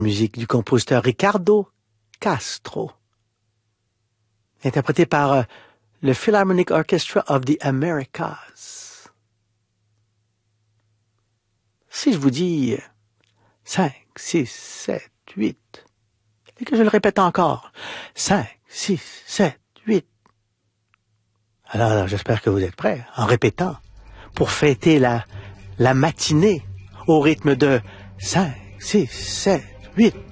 Musique du compositeur Ricardo Castro, interprétée par le Philharmonic Orchestra of the Americas. Si je vous dis 5, 6, 7, 8, et que je le répète encore, 5, 6, 7, 8. Alors j'espère que vous êtes prêts, en répétant, pour fêter la matinée au rythme de 5, 6, 7, 8.